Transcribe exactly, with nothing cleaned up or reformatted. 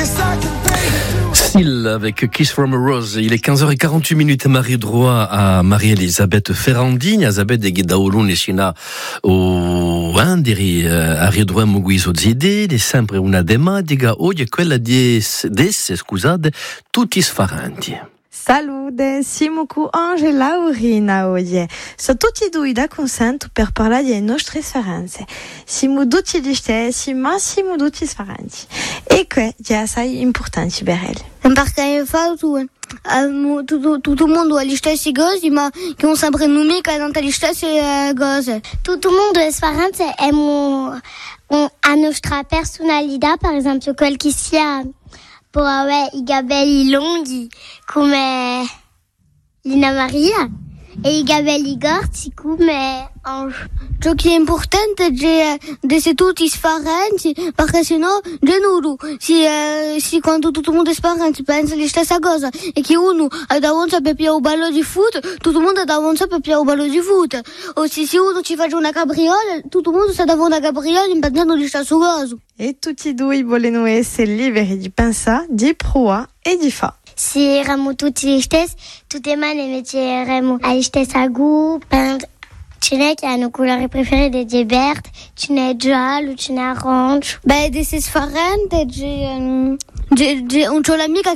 Style avec Kiss from a Rose. Il est quinze heures quarante-huit minutes. Marie droit à Marie-Elisabeth Ferrandini. Elisabeth de Guidaolun e Sina o Andiri a ridroa muguiso zide, de sempre una tematica oggi è quella di desse, scusate, tutti sfaranti. Salute, siamo cu Angela Urina oggi. So tutti due da consento per parlare delle nostre esperienze. Siamo tutti gli stessi, ma siamo tutti differenti. E che è assai importante per elle. Perché fa tu, tutto, tutto il mondo ha gli stessi cose, ma che non sempre noi che hanno le stesse cose. Tutto il mondo è differente e ha nostra personalità, per esempio quel che sia può avere i capelli lunghi come Lina Maria e i capelli corti come Ange. Ciò che è importante è di essere tutti differenti, perché sennò non si, eh, si quando tutto il mondo è differente pensa la stessa cosa e che uno ha davanti per più un ballo di foot, tutto il mondo ha davanti per più un ballo di foot. O se, se uno ci fa una capriola, tutto il mondo sta davanti a una capriola pensando la stessa cosa. E tutti e due vogliono essere liberi di pensare, di provare e di fare. Se eravamo tutti gli stessi, tutte le mani metteremo alla stessa gusto. Ce n'è che hanno colore preferito di verde, ce n'è giallo, ce n'è arancio. Beh, di differente, c'è un c'è l'amica